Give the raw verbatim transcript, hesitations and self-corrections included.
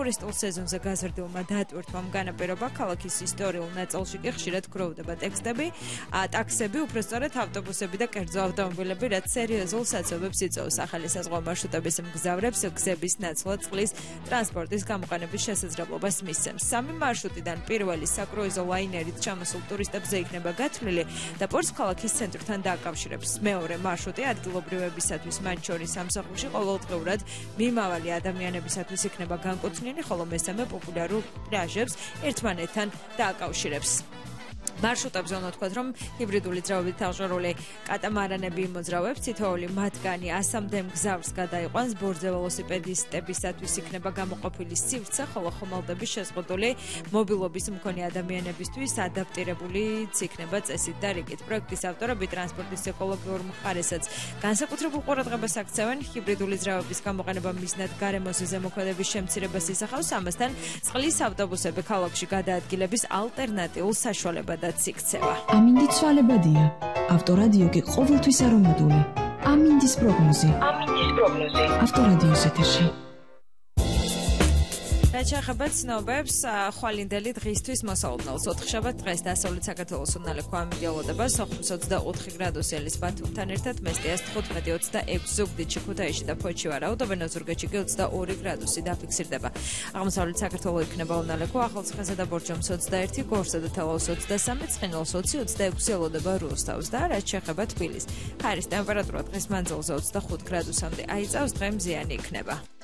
ტურისტულ სეზონზე გაზრდილმა დატვირთვამ განაპირობა ქალაქის ისტორიულ ნაწილში კი ხშირად გროვდება ტექსტები, ტაქსები, უпростоრად ავტობუსები და კერძო ავტომობილები, რაც სერიოზულ საცობებს იწვევს ახალი საზღვაო მარშრუტების მგზავრებს გზების ნაცვლად წყლის ტრანსპორტის გამოყენების შესაძლებლობას მისცემს. სამი მარშრუტიდან პირველი საკრუიზო ლაინერით ჩამოსულ ტურისტებზე იქნება გათვლილი და პორტს ქალაქის ცენტრთან დააკავშირებს. მეორე მარშრუტი ადგილობრივებისათვის მათ შორის სამსახურში ყოველდღიურად მიმავალი ადამიანებისათვის იქნება განკუთვნილი, ხოლო მესამე პოპულარულ პლაჟებს ერთმანეთთან დააკავშირებს. მარშრუტებზე უნდა თქვათ, რომ ჰიბრიდული ძრავებით აღჭურვილი კატამარანები იმოძრავებს, თითოეული მათგანი ასამდე მგზავრს გადაიყვანს, ბორձე ველოსიპედისტებისათვის იქნება გამოყოფილი სივრცე, ხოლო ხომალდების შეზღუდული მობილობის მქონე ადამიანებისთვის ადაპტირებულიც იქნება წესით და რიგით. პროექტის ავტორები ტრანსპორტის ეკოლოგიურ მხარესაც განსაკუთრებულ ყურადღებას აქცევენ. ჰიბრიდული ძრავების გამოყენება მიზნად გარემოს ზემოქმედების შემცირებას ისახავს, ამასთან წყლის ავტობუსები ქალაქში გადაადგილების ალტერნატიულ საშუალებად იქცევა. ამინდი ცვალებადია. ავტორადიო კი ყოველთვის არომატული. ამინდის პროგნოზი. ამინდის პროგნოზი. ავტორადიოს ეთერში. რაც შეეხება ცნობებს, ხვალინდელი დღისთვის მოსაუბნელს ოთხშაბათ დღეს დასავლეთ საქართველოს უნალექვა ამილველოდება სოხუმს ოცდაოთხი გრადუსი ელის ბათუმთან ერთად, მესტიას თხუთმეტი ოცდაექვსი ზუგდიდში, ქუთაისში და ფოთში ვარაუდობენ, ოზურგეთში კი ოცდაორი გრადუსი დაფიქსირდება. აღმოსავლეთ საქართველოს იქნება უნალექვა, ახალციხესა და ბორჯომს ოცდაერთი, გორსა და თელავს ოცდასამი, ცხინვალს ოცი, ოცდაექვსი ელოდება რუსთავს და რაც შეეხება თბილისს, ჰაერის ტემპერატურა დღეს მანძილზე ოცდახუთ გრადუსამდე აიწევს, დღე მზიანი იქნება.